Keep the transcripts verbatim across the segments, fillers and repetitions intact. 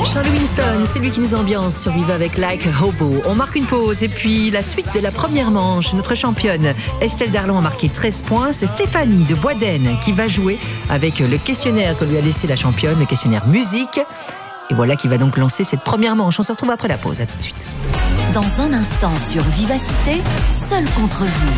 Charlie Winston, c'est lui qui nous ambiance sur Viva avec Like a Hobo. On marque une pause et puis la suite de la première manche. Notre championne Estelle Darlon a marqué treize points. C'est Stéphanie de Boisdaine qui va jouer avec le questionnaire que lui a laissé la championne, le questionnaire musique. Et voilà qui va donc lancer cette première manche. On se retrouve après la pause. À tout de suite. Dans un instant sur Vivacité, seul contre vous.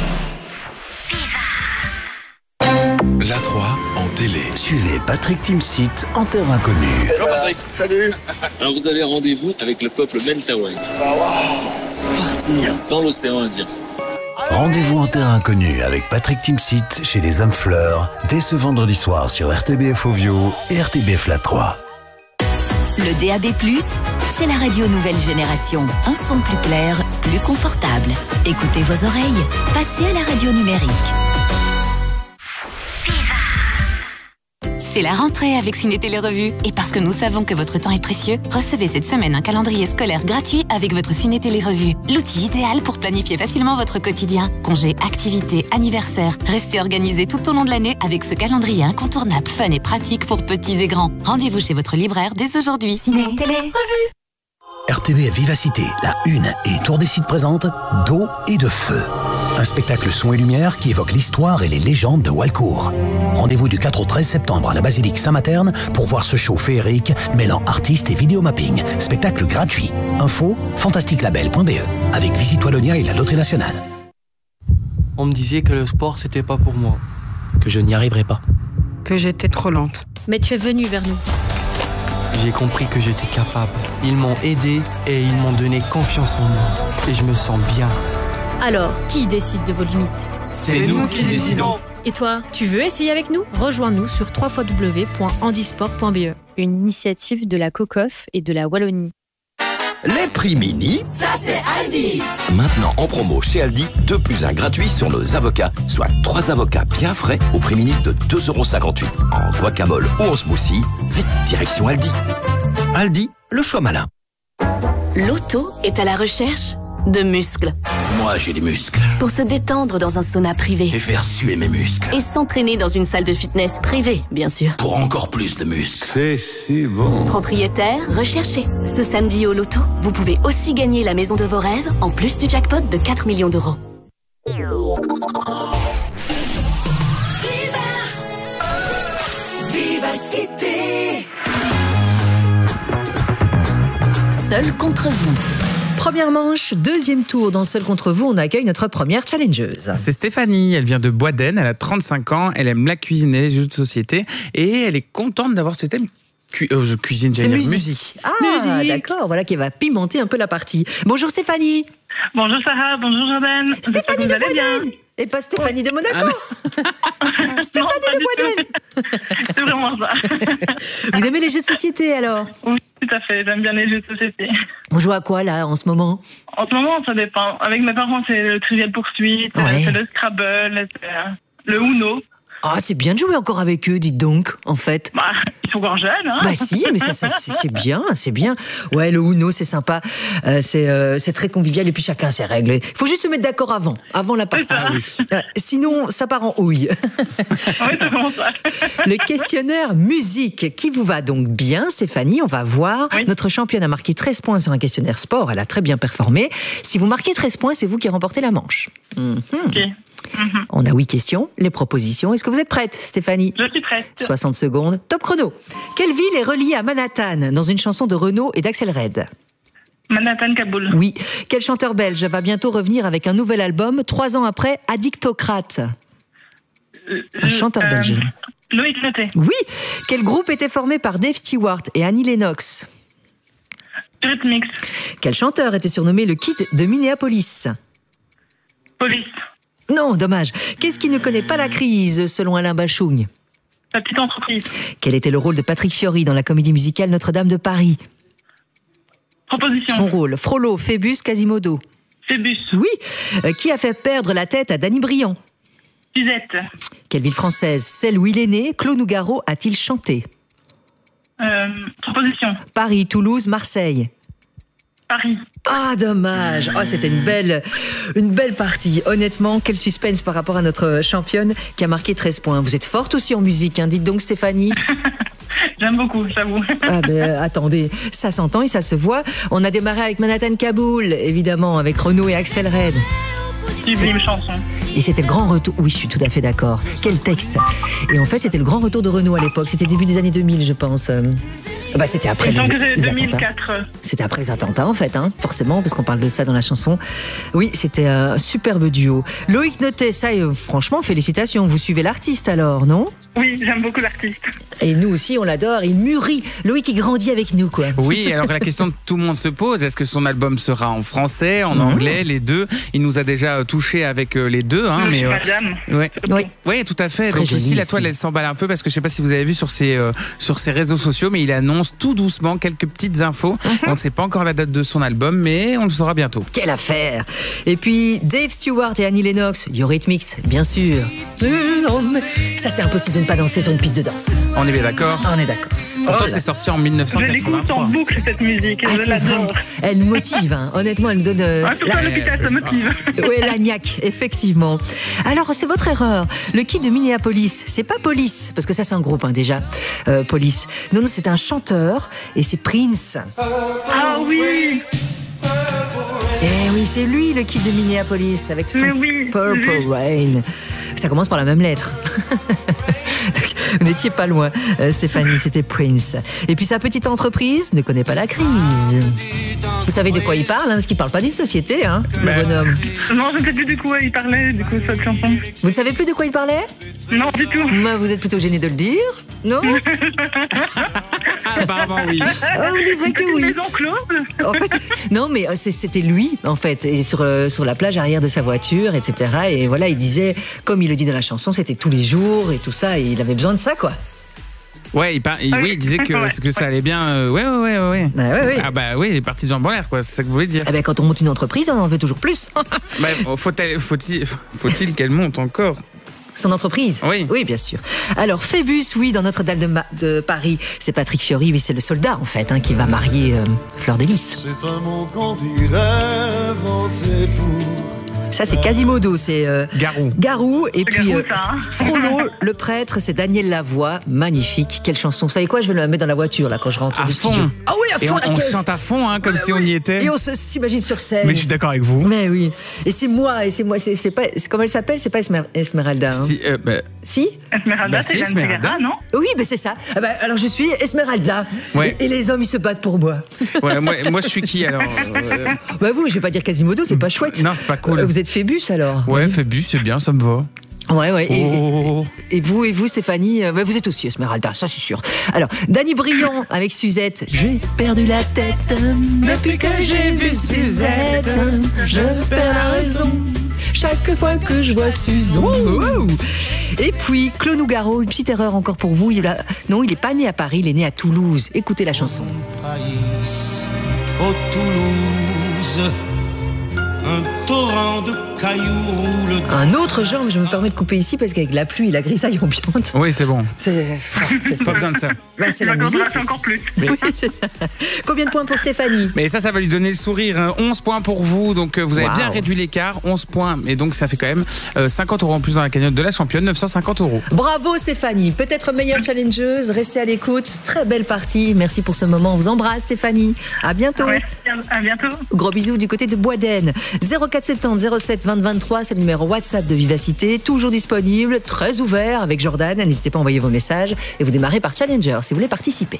La trois en télé. Suivez Patrick Timsit en terre inconnue. Bonjour Patrick. Salut. Alors vous avez rendez-vous avec le peuple Mentawai. Ah, wow. Partir dans l'océan Indien. Rendez-vous en terre inconnue avec Patrick Timsit chez les âmes fleurs dès ce vendredi soir sur R T B F Ovio et R T B F La trois. Le D A B plus, c'est la radio nouvelle génération. Un son plus clair, plus confortable. Écoutez vos oreilles, passez à la radio numérique. C'est la rentrée avec Ciné Télé Revue. Et parce que nous savons que votre temps est précieux, recevez cette semaine un calendrier scolaire gratuit avec votre Ciné Télé Revue. L'outil idéal pour planifier facilement votre quotidien. Congés, activités, anniversaires. Restez organisés tout au long de l'année avec ce calendrier incontournable, fun et pratique pour petits et grands. Rendez-vous chez votre libraire dès aujourd'hui. Ciné Télé Revue. R T B F Vivacité, la une et Tour des Sites présente d'eau et de feu. Un spectacle son et lumière qui évoque l'histoire et les légendes de Walcourt. Rendez-vous du quatre au treize septembre à la basilique Saint-Materne pour voir ce show féerique mêlant artistes et vidéomapping. Spectacle gratuit. Info fantastique label point b e avec Visite Wallonia et la Loterie Nationale. On me disait que le sport c'était pas pour moi, que je n'y arriverais pas, que j'étais trop lente. Mais tu es venu vers nous. J'ai compris que j'étais capable. Ils m'ont aidé et ils m'ont donné confiance en moi. Et je me sens bien. Alors, qui décide de vos limites? C'est nous qui décidons. Et toi, tu veux essayer avec nous? Rejoins-nous sur w w w point handisport point b e. Une initiative de la COCOF et de la Wallonie. Les prix mini, ça c'est Aldi. Maintenant en promo chez Aldi, deux plus un gratuit sur nos avocats, soit trois avocats bien frais au prix mini de deux euros cinquante-huit. En guacamole ou en smoothie, vite direction Aldi. Aldi, le choix malin. L'auto est à la recherche de muscles. Moi j'ai des muscles. Pour se détendre dans un sauna privé. Et faire suer mes muscles. Et s'entraîner dans une salle de fitness privée, bien sûr. Pour encore plus de muscles. C'est si bon. Propriétaire recherché. Ce samedi au loto, vous pouvez aussi gagner la maison de vos rêves, en plus du jackpot de quatre millions d'euros. Viva Vivacité. Seul contre vous. Première manche, deuxième tour dans Seul contre vous, on accueille notre première challengeuse. C'est Stéphanie, elle vient de Boisdaine, elle a trente-cinq ans, elle aime la cuisine et les jeux de société et elle est contente d'avoir ce thème cu- euh, cuisine, j'allais dire musique. musique. Ah musique. D'accord, voilà qui va pimenter un peu la partie. Bonjour Stéphanie. Bonjour Sarah, bonjour Jordan. Stéphanie de Boisdaine. Et pas Stéphanie de Monaco. Ah Stéphanie non, de Boisdaine. C'est vraiment ça. Vous aimez les jeux de société alors? Oui, tout à fait, j'aime bien les jeux de société. On joue à quoi là en ce moment? En ce moment, ça dépend. Avec mes parents, c'est le Trivial Poursuite, ouais. c'est le Scrabble, c'est le Uno. Ah, c'est bien de jouer encore avec eux, dites donc, en fait. Bah, ils sont encore jeunes, hein. Bah si, mais ça, ça c'est, c'est bien, c'est bien. Ouais, le Uno, c'est sympa, euh, c'est, euh, c'est très convivial et puis chacun ses règles. Il faut juste se mettre d'accord avant, avant la partie. Ah, oui. euh, sinon, ça part en houille. Oui, c'est vraiment ça. Le questionnaire musique qui vous va donc bien, Stéphanie, on va voir. Oui. Notre championne a marqué treize points sur un questionnaire sport, elle a très bien performé. Si vous marquez treize points, c'est vous qui remportez la manche. Mm-hmm. Ok. Mm-hmm. On a huit questions, les propositions. Est-ce que vous êtes prête, Stéphanie? Je suis prête. soixante secondes, top chrono. Quelle ville est reliée à Manhattan dans une chanson de Renaud et d'Axel Red? Manhattan, Kaboul. Oui. Quel chanteur belge va bientôt revenir avec un nouvel album, trois ans après Addictocrate? Euh, un chanteur euh, belge. Loïc Noté. Oui. Quel groupe était formé par Dave Stewart et Annie Lennox? Rhythmix. Quel chanteur était surnommé le Kid de Minneapolis? Police. Non, dommage. Qu'est-ce qui ne connaît pas la crise, selon Alain Bachung? La petite entreprise. Quel était le rôle de Patrick Fiori dans la comédie musicale Notre-Dame de Paris? Proposition. Son rôle, Frollo, Phébus, Quasimodo. Phébus. Oui. Euh, qui a fait perdre la tête à Danny Briand? Suzette. Quelle ville française, celle où il est né, Claude Nougaro a-t-il chanté? Euh, proposition. Paris, Toulouse, Marseille. Paris. Ah, dommage. Oh, c'était une belle, une belle partie. Honnêtement, quel suspense par rapport à notre championne qui a marqué treize points. Vous êtes forte aussi en musique, hein. Dites donc, Stéphanie. J'aime beaucoup, j'avoue. Ah ben, attendez, ça s'entend et ça se voit. On a démarré avec Manhattan Kaboul, évidemment, avec Renaud et Axel Red. Sublime chanson. Et c'était le grand retour. Oui, je suis tout à fait d'accord. Quel texte. Et en fait, c'était le grand retour de Renaud à l'époque. C'était début des années deux mille, je pense. Bah, c'était après les, les deux mille quatre. attentats. C'était après les attentats, en fait, hein, forcément, parce qu'on parle de ça dans la chanson. Oui, c'était un superbe duo. Loïc Notet, ça, euh, franchement, félicitations. Vous suivez l'artiste alors, non? Oui, j'aime beaucoup l'artiste. Et nous aussi, on l'adore. Il mûrit. Loïc, il grandit avec nous, quoi. Oui, alors la question que tout le monde se pose, est-ce que son album sera en français, en mmh. anglais, les deux? Il nous a déjà touché avec les deux, hein, oui, mais euh, madame. Ouais. Oui. Oui, tout à fait. Très Donc ici, la aussi. toile, elle s'emballe un peu parce que je sais pas si vous avez vu sur ses euh, sur ses réseaux sociaux, mais il annonce tout doucement quelques petites infos. Mm-hmm. On ne sait pas encore la date de son album, mais on le saura bientôt. Quelle affaire! Et puis Dave Stewart et Annie Lennox, Eurythmics, bien sûr. Ça, c'est impossible de ne pas danser sur une piste de danse. On est bien d'accord. On est d'accord. Pourtant, oh c'est sorti en mille neuf cent quatre-vingt-trois. Je l'écoute en boucle, cette musique. Ah, je c'est l'adore. vrai. Elle nous motive, hein. Honnêtement, elle nous donne. Euh, ah, tout ça, l'hôpital, ça motive. Oui, l'agnac, effectivement. Alors, c'est votre erreur. Le kid de Minneapolis, c'est pas Police, parce que ça, c'est un groupe, hein, déjà. Euh, Police. Non, non, c'est un chanteur, et c'est Prince. Ah oui! Eh oui, c'est lui, le kid de Minneapolis, avec son oui, Purple oui. Rain. Ça commence par la même lettre. Vous n'étiez pas loin, euh, Stéphanie, c'était Prince. Et puis sa petite entreprise ne connaît pas la crise. Vous savez de quoi il parle, hein, parce qu'il ne parle pas d'une société, hein, le ben... bonhomme. Non, je ne sais plus de quoi il parlait, du coup, cette chanson. Vous ne savez plus de quoi il parlait? Non, du tout. Moi, vous êtes plutôt gêné de le dire, non? Apparemment, oui. Oh, on dirait que oui. Une maison close. En fait, non, mais c'était lui, en fait, et sur, euh, sur la plage arrière de sa voiture, et cetera. Et voilà, il disait, comme il le dit dans la chanson, c'était tous les jours et tout ça, et il avait besoin de ça, quoi. Ouais, il, par... il, oui, il disait que, ouais, que ça allait bien. Euh, ouais, ouais, ouais, ouais. Ah, ouais, ouais. Ah bah oui, les parties jambes en l'air, quoi. C'est ça que vous voulez dire. Eh ben, quand on monte une entreprise, on en veut toujours plus. bah, faut-il, faut-il, faut-il qu'elle monte encore? Son entreprise? Oui. Oui, bien sûr. Alors, Phébus, oui, dans Notre-Dame de, Ma- de Paris, c'est Patrick Fiori, oui, c'est le soldat, en fait, hein, qui va marier euh, Fleur de Lys. C'est un mot qu'on dirait inventé pour... Ça, c'est Quasimodo, c'est euh, Garou. Garou. Et puis Garou, euh, ça, hein. Frollo, le prêtre, c'est Daniel Lavoie. Magnifique. Quelle chanson. Vous savez quoi? Je vais la mettre dans la voiture, là, quand je rentre À du fond. studio. Ah oui, à Et fond, on, la on caisse. chante à fond, hein, comme Ouais, si oui. on y était. Et on se, s'imagine sur scène. Mais je suis d'accord avec vous. Mais oui. Et c'est moi, et c'est moi. C'est, c'est pas, c'est, comment elle s'appelle? C'est pas Esmer- Esmeralda. Hein. Si, euh, bah, Si Esmeralda, Bah, c'est si, Hélène Esmeralda. Ségara, non? Oui, mais c'est ça. Ah bah, alors, je suis Esmeralda. Ouais. Et, et les hommes, ils se battent pour moi. ouais, moi, moi, je suis qui alors euh... Bah, vous, je vais pas dire Quasimodo, c'est pas chouette. Non, c'est pas cool. Euh, vous êtes Phébus, alors? Ouais, Oui. Phébus, c'est bien, ça me va. Ouais, ouais. Et, Oh. et, et vous, et vous, Stéphanie, euh, bah, vous êtes aussi Esmeralda, ça c'est sûr. Alors, Danny Briand avec Suzette. J'ai perdu la tête depuis que j'ai vu Suzette. Je perds la raison chaque fois que je vois Suzon. Wow. Et puis, Claude Nougaro, une petite erreur encore pour vous. Il a... Non, il n'est pas né à Paris, il est né à Toulouse. Écoutez la chanson. Paris, au Toulouse, un torrent de cailloux roule. Un autre genre, mais je me permets de couper ici parce qu'avec la pluie et la grisaille ambiante. Oui, c'est bon. C'est, c'est ça. Pas besoin de ça. Bah, c'est la musique. encore plus. Mais... Oui, c'est ça. Combien de points pour Stéphanie? Mais ça, ça va lui donner le sourire. Hein. onze points pour vous. Donc, euh, vous avez Wow. bien réduit l'écart. onze points. Et donc, ça fait quand même euh, cinquante euros en plus dans la cagnotte de la championne. neuf cent cinquante euros. Bravo Stéphanie, peut-être meilleure challengeuse. Restez à l'écoute. Très belle partie. Merci pour ce moment. On vous embrasse Stéphanie. À bientôt. Ouais, à bientôt. Gros bisous du côté de Boisden. zéro quatre soixante-dix zéro sept vingt vingt-trois, c'est le numéro WhatsApp de Vivacité. Toujours disponible, très ouvert avec Jordan. N'hésitez pas à envoyer vos messages. Et vous démarrez par Challenger si vous voulez participer.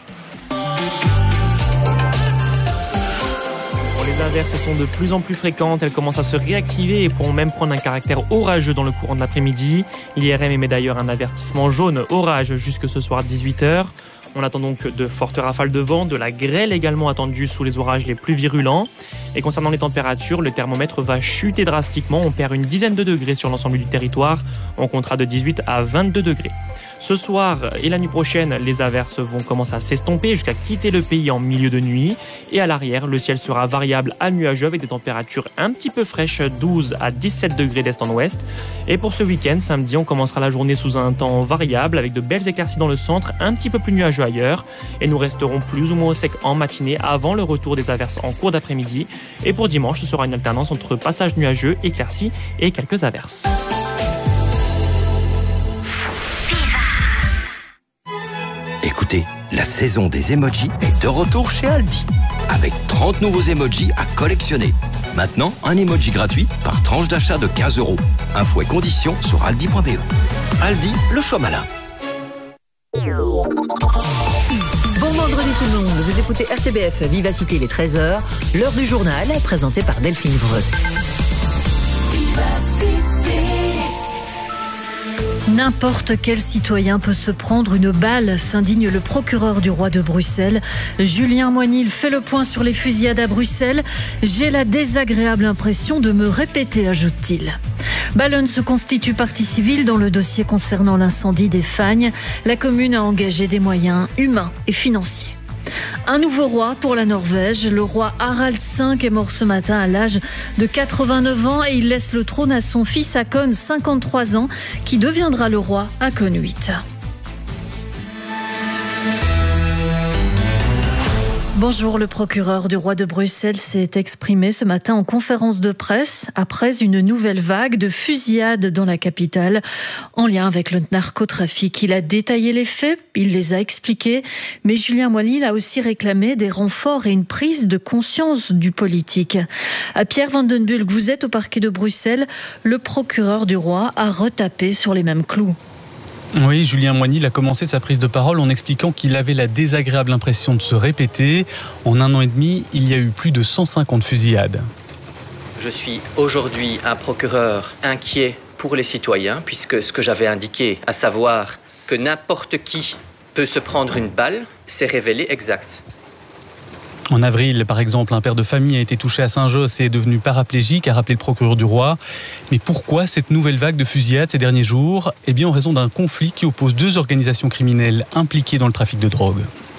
Les averses sont de plus en plus fréquentes, elles commencent à se réactiver et pourront même prendre un caractère orageux dans le courant de l'après-midi. L'I R M émet d'ailleurs un avertissement jaune orage jusque ce soir dix-huit heures. On attend donc de fortes rafales de vent, de la grêle également attendue sous les orages les plus virulents. Et concernant les températures, le thermomètre va chuter drastiquement. On perd une dizaine de degrés sur l'ensemble du territoire. On comptera de dix-huit à vingt-deux degrés. Ce soir et la nuit prochaine, les averses vont commencer à s'estomper jusqu'à quitter le pays en milieu de nuit. Et à l'arrière, le ciel sera variable à nuageux avec des températures un petit peu fraîches, douze à dix-sept degrés d'est en ouest. Et pour ce week-end, samedi, on commencera la journée sous un temps variable avec de belles éclaircies dans le centre, un petit peu plus nuageux ailleurs. Et nous resterons plus ou moins au sec en matinée avant le retour des averses en cours d'après-midi. Et pour dimanche, ce sera une alternance entre passages nuageux, éclaircies et quelques averses. Écoutez, La saison des emojis est de retour chez Aldi. Avec trente nouveaux emojis à collectionner. Maintenant, un emoji gratuit par tranche d'achat de quinze euros. Infos et conditions sur aldi point b e. Aldi, le choix malin. Bon vendredi tout le monde, vous écoutez R T B F Vivacité, les treize heures, l'heure du journal présenté par Delphine Vreux. N'importe quel citoyen peut se prendre une balle, s'indigne le procureur du roi de Bruxelles. Julien Moinil fait le point sur les fusillades à Bruxelles. J'ai la désagréable impression de me répéter, ajoute-t-il. Ballon se constitue partie civile dans le dossier concernant l'incendie des Fagnes. La commune a engagé des moyens humains et financiers. Un nouveau roi pour la Norvège. Le roi Harald cinq est mort ce matin à l'âge de quatre-vingt-neuf ans et il laisse le trône à son fils Haakon, cinquante-trois ans, qui deviendra le roi Haakon huit. Bonjour, le procureur du roi de Bruxelles s'est exprimé ce matin en conférence de presse après une nouvelle vague de fusillades dans la capitale en lien avec le narcotrafic. Il a détaillé les faits, il les a expliqués, mais Julien Moinil a aussi réclamé des renforts et une prise de conscience du politique. À Pierre Van den Bulck, vous êtes au parquet de Bruxelles, le procureur du roi a retapé sur les mêmes clous. Oui, Julien Moinil a commencé sa prise de parole en expliquant qu'il avait la désagréable impression de se répéter. En un an et demi, il y a eu plus de cent cinquante fusillades. Je suis aujourd'hui un procureur inquiet pour les citoyens, puisque ce que j'avais indiqué, à savoir que n'importe qui peut se prendre une balle, s'est révélé exact. En avril, par exemple, un père de famille a été touché à Saint-Josse et est devenu paraplégique, a rappelé le procureur du roi. Mais pourquoi cette nouvelle vague de fusillades ces derniers jours ? Eh bien, en raison d'un conflit qui oppose deux organisations criminelles impliquées dans le trafic de drogue.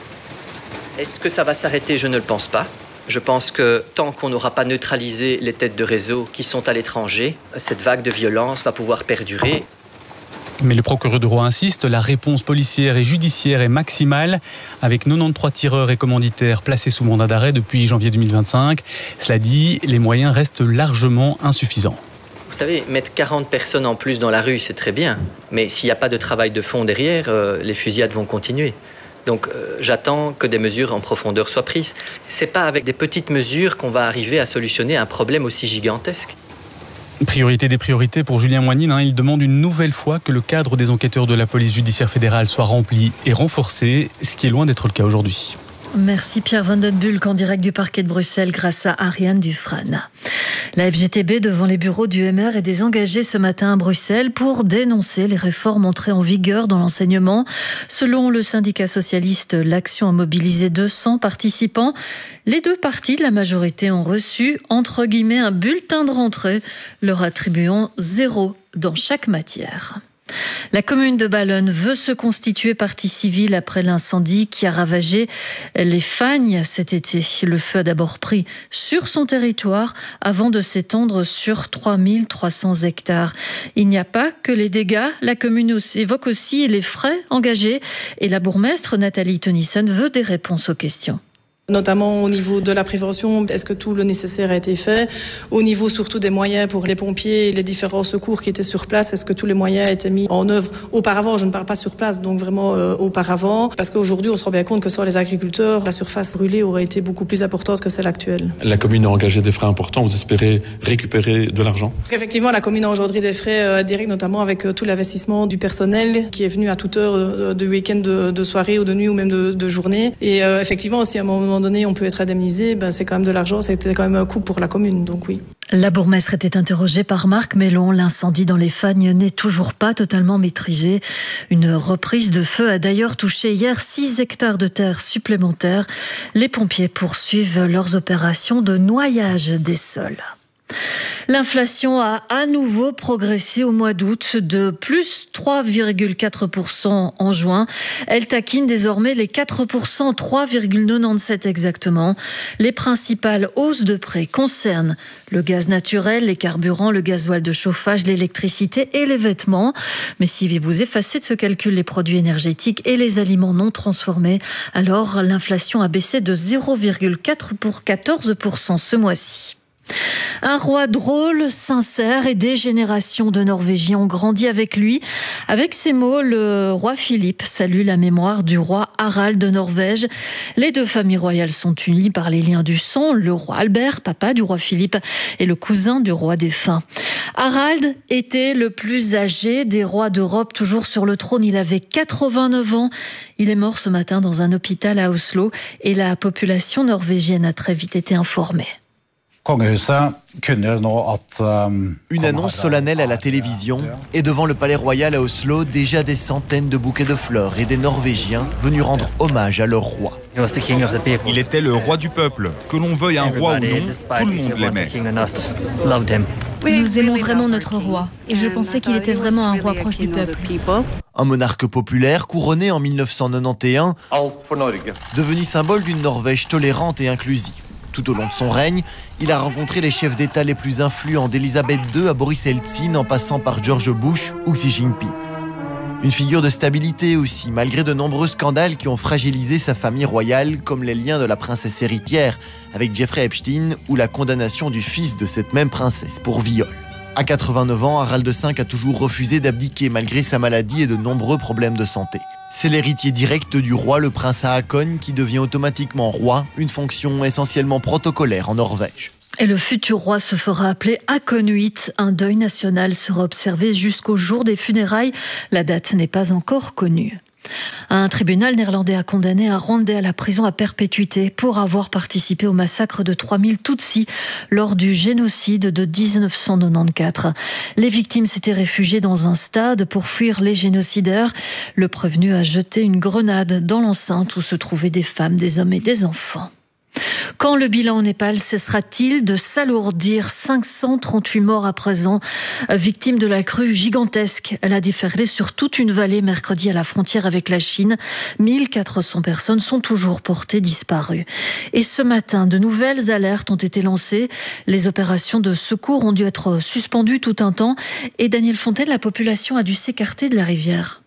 Est-ce que ça va s'arrêter ? Je ne le pense pas. Je pense que tant qu'on n'aura pas neutralisé les têtes de réseau qui sont à l'étranger, cette vague de violence va pouvoir perdurer. Mais le procureur du roi insiste, la réponse policière et judiciaire est maximale, avec quatre-vingt-treize tireurs et commanditaires placés sous mandat d'arrêt depuis janvier deux mille vingt-cinq. Cela dit, les moyens restent largement insuffisants. Vous savez, mettre quarante personnes en plus dans la rue, c'est très bien. Mais s'il n'y a pas de travail de fond derrière, euh, les fusillades vont continuer. Donc euh, j'attends que des mesures en profondeur soient prises. C'est pas avec des petites mesures qu'on va arriver à solutionner un problème aussi gigantesque. Priorité des priorités pour Julien Moinil, hein, il demande une nouvelle fois que le cadre des enquêteurs de la police judiciaire fédérale soit rempli et renforcé, ce qui est loin d'être le cas aujourd'hui. Merci Pierre Van den Bulck en direct du parquet de Bruxelles grâce à Ariane Dufresne. La F G T B devant les bureaux du M R est désengagée ce matin à Bruxelles pour dénoncer les réformes entrées en vigueur dans l'enseignement. Selon le syndicat socialiste, l'action a mobilisé deux cents participants. Les deux partis de la majorité ont reçu, entre guillemets, un bulletin de rentrée, leur attribuant zéro dans chaque matière. La commune de Ballon veut se constituer partie civile après l'incendie qui a ravagé les Fagnes cet été. Le feu a d'abord pris sur son territoire avant de s'étendre sur trois mille trois cents hectares. Il n'y a pas que les dégâts, la commune évoque aussi les frais engagés et la bourgmestre Nathalie Tennyson veut des réponses aux questions. Notamment au niveau de la prévention, est-ce que tout le nécessaire a été fait ? Au niveau surtout des moyens pour les pompiers et les différents secours qui étaient sur place, est-ce que tous les moyens étaient mis en œuvre auparavant ? Je ne parle pas sur place, donc vraiment euh, auparavant. Parce qu'aujourd'hui, on se rend bien compte que sur les agriculteurs, la surface brûlée aurait été beaucoup plus importante que celle actuelle. La commune a engagé des frais importants, vous espérez récupérer de l'argent ? Effectivement, la commune a aujourd'hui des frais euh, directs, notamment avec euh, tout l'investissement du personnel qui est venu à toute heure euh, de week-end, de, de soirée ou de nuit ou même de, de journée. Et euh, effectivement, si à un moment donné on peut être indemnisé, ben c'est quand même de l'argent, c'était quand même un coût pour la commune, donc oui. La bourgmestre était interrogée par Marc Mellon. L'incendie dans les Fagnes n'est toujours pas totalement maîtrisé. Une reprise de feu a d'ailleurs touché hier six hectares de terre supplémentaires. Les pompiers poursuivent leurs opérations de noyage des sols. L'inflation a à nouveau progressé au mois d'août de plus trois virgule quatre pour cent en juin. Elle taquine désormais les quatre pour cent, trois virgule quatre-vingt-dix-sept exactement. Les principales hausses de prix concernent le gaz naturel, les carburants, le gasoil de chauffage, l'électricité et les vêtements. Mais si vous effacez de ce calcul les produits énergétiques et les aliments non transformés, alors l'inflation a baissé de zéro virgule quatorze pour cent ce mois-ci. Un roi drôle, sincère et des générations de Norvégiens ont grandi avec lui. Avec ces mots, le roi Philippe salue la mémoire du roi Harald de Norvège. Les deux familles royales sont unies par les liens du sang. Le roi Albert, papa du roi Philippe, est le cousin du roi défunt. Harald était le plus âgé des rois d'Europe, toujours sur le trône. Il avait quatre-vingt-neuf ans. Il est mort ce matin dans un hôpital à Oslo et la population norvégienne a très vite été informée. Une annonce solennelle à la télévision et devant le palais royal à Oslo, déjà des centaines de bouquets de fleurs et des Norvégiens venus rendre hommage à leur roi. Il était le roi du peuple. Que l'on veuille un roi ou non, tout le monde l'aimait. Nous aimons vraiment notre roi et je pensais qu'il était vraiment un roi proche du peuple. Un monarque populaire couronné en mille neuf cent quatre-vingt-onze, devenu symbole d'une Norvège tolérante et inclusive. Tout au long de son règne, il a rencontré les chefs d'État les plus influents d'Elisabeth deux à Boris Eltsine en passant par George Bush ou Xi Jinping. Une figure de stabilité aussi, malgré de nombreux scandales qui ont fragilisé sa famille royale, comme les liens de la princesse héritière avec Jeffrey Epstein ou la condamnation du fils de cette même princesse pour viol. À quatre-vingt-neuf ans, Harald cinq a toujours refusé d'abdiquer malgré sa maladie et de nombreux problèmes de santé. C'est l'héritier direct du roi, le prince Haakon, qui devient automatiquement roi, une fonction essentiellement protocolaire en Norvège. Et le futur roi se fera appeler Hakonuit. Un deuil national sera observé jusqu'au jour des funérailles. La date n'est pas encore connue. Un tribunal néerlandais a condamné un Rwandais à la prison à perpétuité pour avoir participé au massacre de trois mille Tutsis lors du génocide de dix-neuf cent quatre-vingt-quatorze. Les victimes s'étaient réfugiées dans un stade pour fuir les génocidaires. Le prévenu a jeté une grenade dans l'enceinte où se trouvaient des femmes, des hommes et des enfants. Quand le bilan au Népal cessera-t-il de s'alourdir? cinq cent trente-huit morts à présent, victimes de la crue gigantesque. Elle a déferlé sur toute une vallée mercredi à la frontière avec la Chine. mille quatre cents personnes sont toujours portées disparues. Et ce matin, de nouvelles alertes ont été lancées. Les opérations de secours ont dû être suspendues tout un temps. Et Daniel Fontaine, la population a dû s'écarter de la rivière.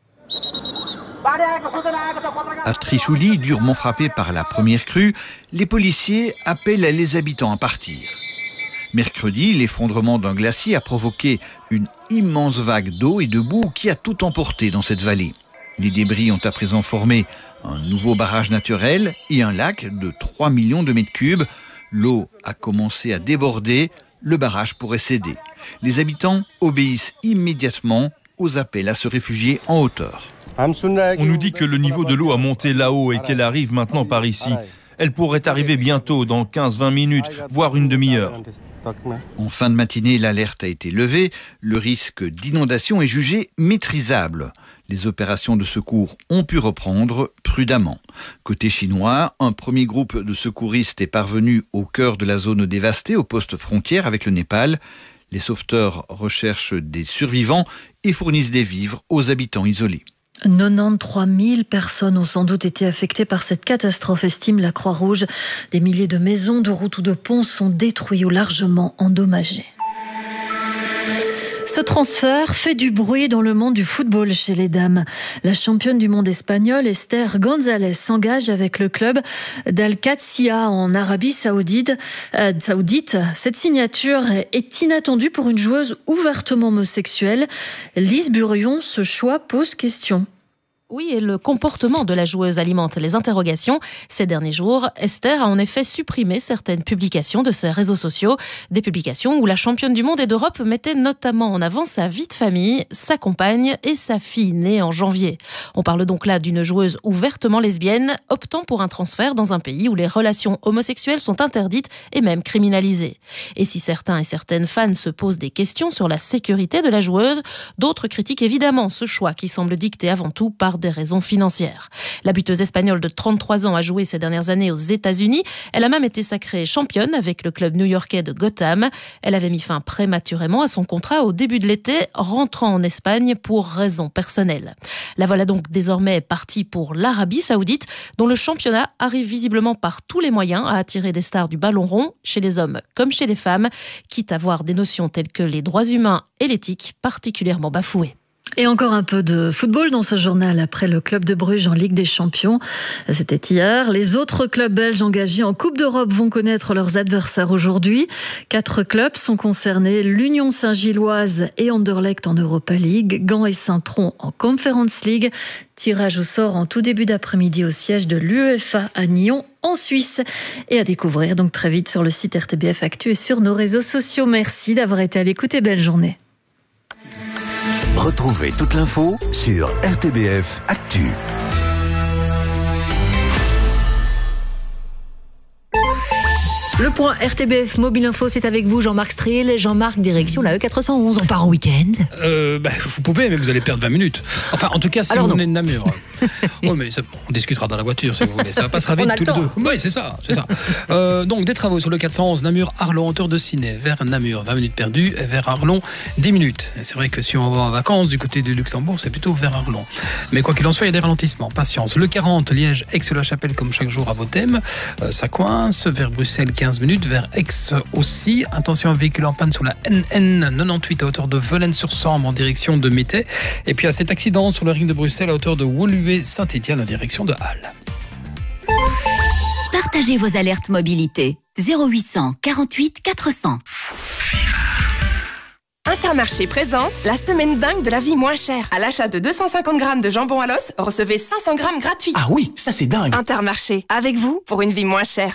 À Trishuli, durement frappé par la première crue, les policiers appellent les habitants à partir. Mercredi, l'effondrement d'un glacier a provoqué une immense vague d'eau et de boue qui a tout emporté dans cette vallée. Les débris ont à présent formé un nouveau barrage naturel et un lac de trois millions de mètres cubes. L'eau a commencé à déborder, le barrage pourrait céder. Les habitants obéissent immédiatement aux appels à se réfugier en hauteur. On nous dit que le niveau de l'eau a monté là-haut et qu'elle arrive maintenant par ici. Elle pourrait arriver bientôt, dans quinze à vingt minutes, voire une demi-heure. En fin de matinée, l'alerte a été levée. Le risque d'inondation est jugé maîtrisable. Les opérations de secours ont pu reprendre prudemment. Côté chinois, un premier groupe de secouristes est parvenu au cœur de la zone dévastée, au poste frontière avec le Népal. Les sauveteurs recherchent des survivants et fournissent des vivres aux habitants isolés. quatre-vingt-treize mille personnes ont sans doute été affectées par cette catastrophe, estime la Croix-Rouge. Des milliers de maisons, de routes ou de ponts sont détruits ou largement endommagés. Ce transfert fait du bruit dans le monde du football chez les dames. La championne du monde espagnole, Esther González, s'engage avec le club d'Al-Qadsiya en Arabie Saoudite. Euh, Saoudite. Cette signature est inattendue pour une joueuse ouvertement homosexuelle. Lise Burion, ce choix pose question. Oui, et le comportement de la joueuse alimente les interrogations. Ces derniers jours, Esther a en effet supprimé certaines publications de ses réseaux sociaux. Des publications où la championne du monde et d'Europe mettait notamment en avant sa vie de famille, sa compagne et sa fille née en janvier. On parle donc là d'une joueuse ouvertement lesbienne, optant pour un transfert dans un pays où les relations homosexuelles sont interdites et même criminalisées. Et si certains et certaines fans se posent des questions sur la sécurité de la joueuse, d'autres critiquent évidemment ce choix qui semble dicté avant tout par des raisons financières. La buteuse espagnole de trente-trois ans a joué ces dernières années aux États-Unis. Elle a même été sacrée championne avec le club new-yorkais de Gotham. Elle avait mis fin prématurément à son contrat au début de l'été, rentrant en Espagne pour raisons personnelles. La voilà donc désormais partie pour l'Arabie Saoudite, dont le championnat arrive visiblement par tous les moyens à attirer des stars du ballon rond, chez les hommes comme chez les femmes, quitte à voir des notions telles que les droits humains et l'éthique particulièrement bafouées. Et encore un peu de football dans ce journal après le club de Bruges en Ligue des Champions. C'était hier. Les autres clubs belges engagés en Coupe d'Europe vont connaître leurs adversaires aujourd'hui. Quatre clubs sont concernés. L'Union Saint-Gilloise et Anderlecht en Europa League. Gand et Saint-Tron en Conference League. Tirage au sort en tout début d'après-midi au siège de l'UEFA à Nyon en Suisse. Et à découvrir donc très vite sur le site R T B F Actu et sur nos réseaux sociaux. Merci d'avoir été à l'écoute et belle journée. Retrouvez toute l'info sur R T B F Actu. Le point R T B F Mobile Info, c'est avec vous, Jean-Marc Striel. Jean-Marc, direction la E quatre cent onze. On part en week-end. Euh, bah, vous pouvez, mais vous allez perdre vingt minutes. Enfin, en tout cas, si Alors vous non. venez de Namur. Oh, mais ça, on discutera dans la voiture, si vous voulez. Ça passera vite tous les deux. Oui, c'est ça. C'est ça. Euh, donc, des travaux sur le quatre cent onze Namur-Arlon, hauteur de Ciney, vers Namur, vingt minutes perdues, et vers Arlon, dix minutes. Et c'est vrai que si on va en vacances du côté du Luxembourg, c'est plutôt vers Arlon. Mais quoi qu'il en soit, il y a des ralentissements. Patience. Le quarante, Liège, Aix-la-Chapelle, comme chaque jour à vos thèmes. Euh, ça coince. Vers Bruxelles, quinze minutes. Vers Aix aussi. Attention, un véhicule en panne sur la N N quatre-vingt-dix-huit à hauteur de Velaines-sur-Sambre en direction de Métais. Et puis à cet accident sur le ring de Bruxelles à hauteur de Woluwe-Saint-Étienne en direction de Halle. Partagez vos alertes mobilité. zéro huit cent quarante-huit quatre cents. Intermarché présente la semaine dingue de la vie moins chère. À l'achat de deux cent cinquante grammes de jambon à l'os, recevez cinq cents grammes gratuits. Ah oui, ça c'est dingue. Intermarché, avec vous pour une vie moins chère.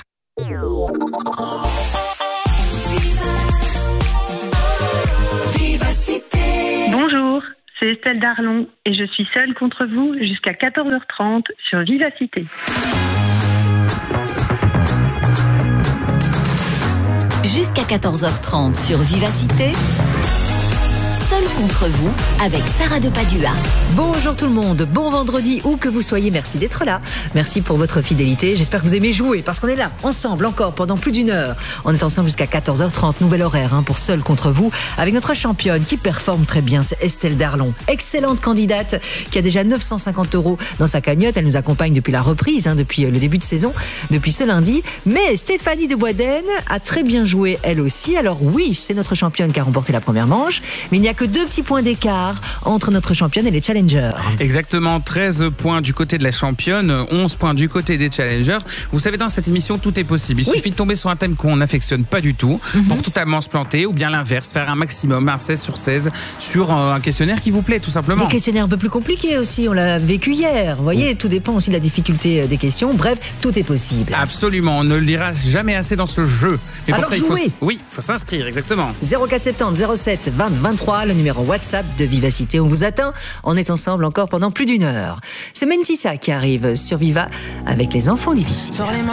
Bonjour, c'est Estelle Darlon et je suis seule contre vous jusqu'à quatorze heures trente sur Vivacité. Jusqu'à quatorze heures trente sur Vivacité. Seul contre vous, avec Sarah de Padua. Bonjour tout le monde, bon vendredi, où que vous soyez, merci d'être là. Merci pour votre fidélité, j'espère que vous aimez jouer, parce qu'on est là, ensemble, encore, pendant plus d'une heure. On est ensemble jusqu'à quatorze heures trente, nouvel horaire hein, pour Seul contre vous, avec notre championne qui performe très bien, c'est Estelle Darlon. Excellente candidate, qui a déjà neuf cent cinquante euros dans sa cagnotte. Elle nous accompagne depuis la reprise, hein, depuis le début de saison, depuis ce lundi. Mais Stéphanie de Boisden a très bien joué, elle aussi. Alors oui, c'est notre championne qui a remporté la première manche, mais il n'y a que deux petits points d'écart entre notre championne et les challengers. Exactement, treize points du côté de la championne, onze points du côté des challengers. Vous savez, dans cette émission, tout est possible. Il oui. suffit de tomber sur un thème qu'on n'affectionne pas du tout mm-hmm. pour totalement se planter, ou bien l'inverse, faire un maximum, un seize sur seize, sur un questionnaire qui vous plaît, tout simplement. Des questionnaires un peu plus compliqués aussi, on l'a vécu hier. Vous voyez, oui. tout dépend aussi de la difficulté des questions. Bref, tout est possible. Absolument, on ne le dira jamais assez dans ce jeu. Mais Alors pour ça, jouez. il faut, oui, il faut s'inscrire, exactement. zéro quatre soixante-dix zéro sept vingt vingt-trois, le numéro WhatsApp de Vivacité. On vous atteint. On est ensemble encore pendant plus d'une heure. C'est Mentissa qui arrive sur Viva avec les enfants difficiles.